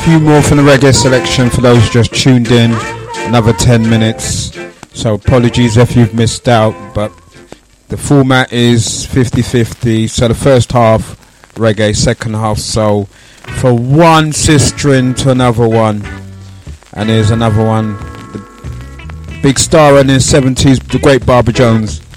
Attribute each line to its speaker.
Speaker 1: few more from the reggae selection for those just tuned in. Another 10 minutes. So apologies if you've missed out, but the format is 50-50. So the first half reggae, second half soul. For one sistering to another one. And here's another one. The big star in the 70s, the great Barbara Jones.